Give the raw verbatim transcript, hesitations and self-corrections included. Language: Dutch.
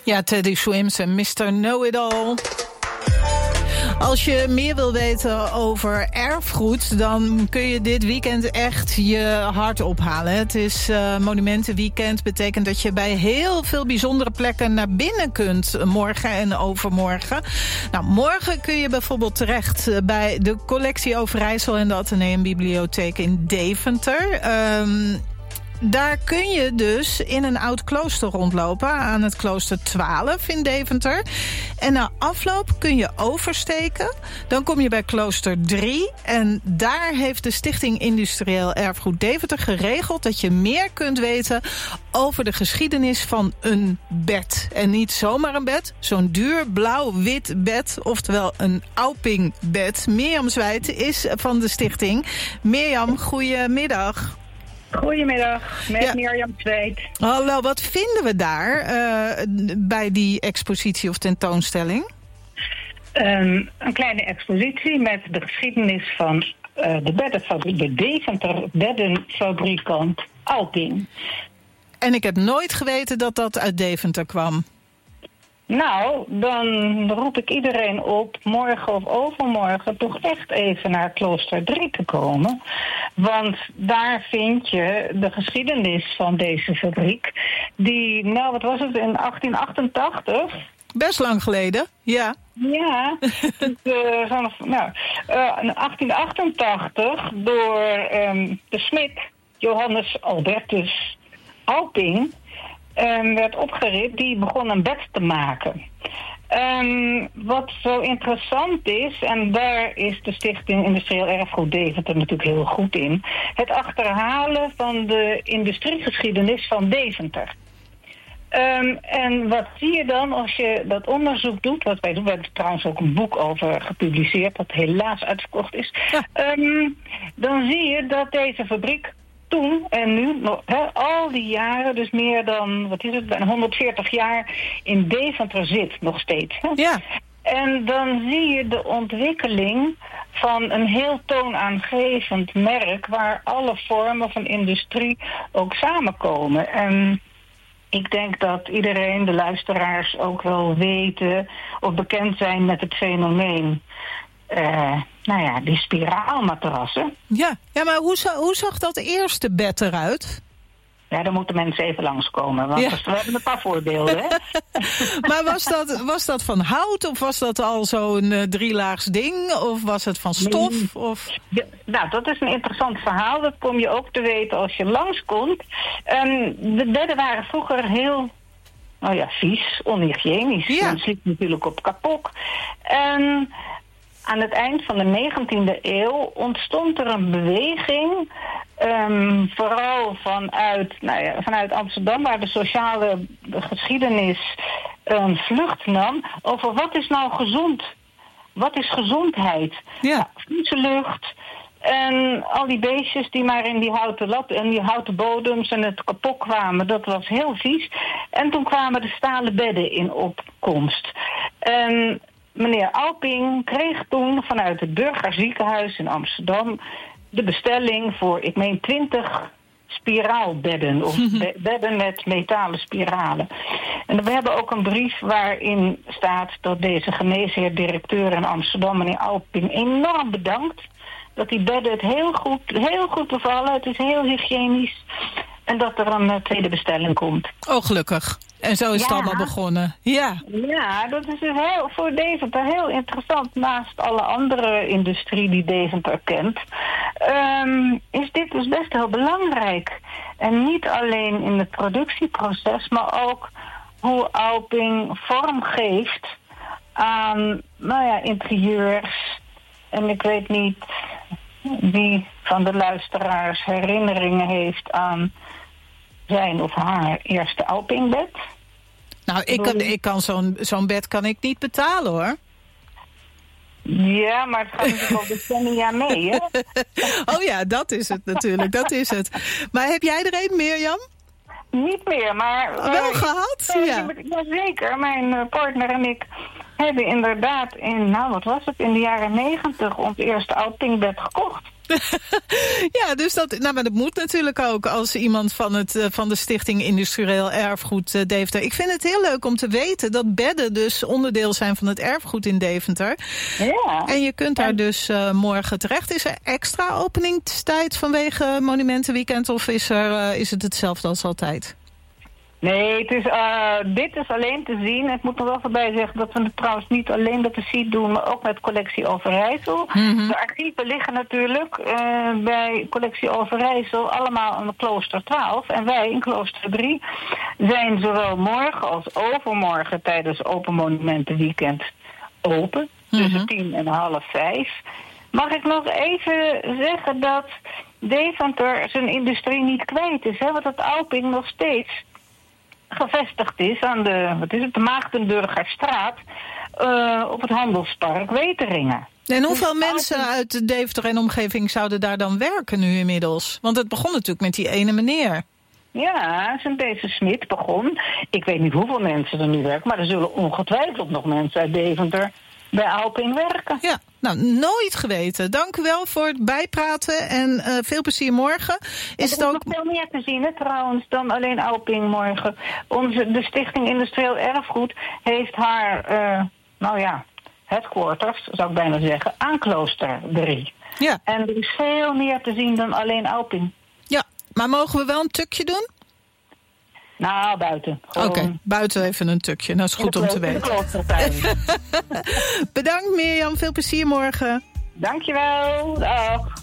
Ja, Teddy Swims en mister Know-It-All. Als je meer wil weten over erfgoed, dan kun je dit weekend echt je hart ophalen. Het is uh, Monumentenweekend, betekent dat je bij heel veel bijzondere plekken naar binnen kunt morgen en overmorgen. Nou, morgen kun je bijvoorbeeld terecht bij de Collectie Overijssel en de Atheneumbibliotheek in Deventer. Um, Daar kun je dus in een oud klooster rondlopen, aan het klooster twaalf in Deventer. En na afloop kun je oversteken. Dan kom je bij klooster drie. En daar heeft de Stichting Industrieel Erfgoed Deventer geregeld dat je meer kunt weten over de geschiedenis van een bed. En niet zomaar een bed, zo'n duur blauw-wit bed, oftewel een Auping-bed. Mirjam Zwijt is van de stichting. Mirjam, goedemiddag. Goedemiddag, met ja. Mirjam Zwijt. Hallo, wat vinden we daar uh, bij die expositie of tentoonstelling? Um, een kleine expositie met de geschiedenis van uh, de beddenfabriek, de Deventer beddenfabrikant Auping. En ik heb nooit geweten dat dat uit Deventer kwam. Nou, dan roep ik iedereen op morgen of overmorgen toch echt even naar klooster drie te komen. Want daar vind je de geschiedenis van deze fabriek. Die, nou wat was het, in achttien achtentachtig... Best lang geleden, ja. Ja, dus, uh, vanaf, nou, uh, in achttien achtentachtig door um, de smid Johannes Albertus Auping Um, werd opgericht, die begon een bed te maken. Um, wat zo interessant is, en daar is de Stichting Industrieel Erfgoed Deventer natuurlijk heel goed in, het achterhalen van de industriegeschiedenis van Deventer. Um, en wat zie je dan als je dat onderzoek doet, wat wij doen, we hebben er trouwens ook een boek over gepubliceerd, dat helaas uitverkocht is, ja. um, dan zie je dat deze fabriek toen en nu, he, al die jaren, dus meer dan, wat is het, bijna honderdveertig jaar in Deventer zit, nog steeds. He. Ja. En dan zie je de ontwikkeling van een heel toonaangevend merk waar alle vormen van industrie ook samenkomen. En ik denk dat iedereen, de luisteraars, ook wel weten of bekend zijn met het fenomeen. Uh, nou ja, die spiraalmatrassen. Ja, ja maar hoe, hoe zag dat eerste bed eruit? Ja, daar moeten mensen even langskomen, want ja. we hebben een paar voorbeelden. Hè? Maar was dat, was dat van hout of was dat al zo'n uh, drielaags ding? Of was het van stof? Nee. Of? Ja, nou, dat is een interessant verhaal. Dat kom je ook te weten als je langskomt. Um, de bedden waren vroeger heel, nou ja, vies, onhygiënisch. Ja. Men sliep natuurlijk op kapok. En aan het eind van de negentiende eeuw ontstond er een beweging, um, vooral vanuit, nou ja, vanuit Amsterdam, waar de sociale geschiedenis een vlucht nam, over wat is nou gezond? Wat is gezondheid? Ja. Nou, vieze lucht en al die beestjes die maar in die houten lat en die houten bodems en het kapot kwamen, dat was heel vies. En toen kwamen de stalen bedden in opkomst. En meneer Auping kreeg toen vanuit het Burgerziekenhuis in Amsterdam de bestelling voor, ik meen, twintig spiraalbedden. Of be- bedden met metalen spiralen. En we hebben ook een brief waarin staat dat deze geneesheer-directeur in Amsterdam, meneer Auping, enorm bedankt. Dat die bedden het heel goed, heel goed bevallen. Het is heel hygiënisch. En dat er een uh, tweede bestelling komt. Oh, gelukkig. En zo is ja. het allemaal begonnen. Ja, ja dat is dus heel, voor Deventer heel interessant. Naast alle andere industrie die Deventer kent, Um, is dit dus best heel belangrijk. En niet alleen in het productieproces, maar ook hoe Auping vorm geeft aan, nou ja, interieurs. En ik weet niet wie van de luisteraars herinneringen heeft aan zijn of haar eerste Aupingbed. Nou, ik kan, ik kan zo'n, zo'n bed kan ik niet betalen, hoor. Ja, maar het gaat natuurlijk al decennia mee, hè? Oh ja, dat is het natuurlijk, dat is het. Maar heb jij er een, Mirjam? Niet meer, maar wel uh, gehad? Uh, ja. ja, zeker. Mijn partner en ik hebben inderdaad in, nou wat was het, in de jaren negentig ons eerste Aupingbed gekocht. Ja, dus dat, nou, maar dat moet natuurlijk ook als iemand van, het, uh, van de Stichting Industrieel Erfgoed uh, Deventer. Ik vind het heel leuk om te weten dat bedden dus onderdeel zijn van het erfgoed in Deventer. Ja. En je kunt daar en... dus uh, morgen terecht. Is er extra openingstijd vanwege Monumentenweekend of is, er, uh, is het hetzelfde als altijd? Nee, het is, uh, dit is alleen te zien. Ik moet nog wel voorbij zeggen dat we het trouwens niet alleen met de S I D doen, maar ook met Collectie Overijssel. Mm-hmm. De archieven liggen natuurlijk uh, bij Collectie Overijssel allemaal aan de Klooster twaalf. En wij in Klooster drie zijn zowel morgen als overmorgen tijdens Open Monumentenweekend open. Mm-hmm. Tussen tien en half vijf. Mag ik nog even zeggen dat Deventer zijn industrie niet kwijt is, hè? Want het Auping nog steeds gevestigd is aan de, wat is het, de Maagdenburgerstraat uh, op het handelspark Weteringen. En hoeveel dus mensen Auping... uit de Deventer en omgeving zouden daar dan werken nu inmiddels? Want het begon natuurlijk met die ene meneer. Ja, zijn deze Smit begon. Ik weet niet hoeveel mensen er nu werken, maar er zullen ongetwijfeld nog mensen uit Deventer bij Auping werken. Ja, nou, nooit geweten. Dank u wel voor het bijpraten en uh, veel plezier morgen. Is er het ook nog veel meer te zien, hè, trouwens, dan alleen Auping morgen. Onze, de Stichting Industrieel Erfgoed heeft haar, uh, nou ja, headquarters, zou ik bijna zeggen, aan Klooster drie. Ja. En er is veel meer te zien dan alleen Auping. Ja, maar mogen we wel een tukje doen? Nou, buiten. Oké, okay, buiten even een tukje. Dat is goed om te weten. Bedankt Mirjam, veel plezier morgen. Dankjewel. Dag.